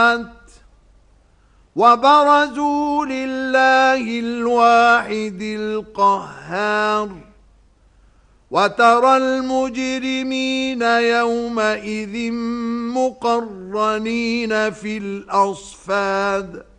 وبرزوا لله الواحد القهار وترى المجرمين يومئذ مقرنين في الأصفاد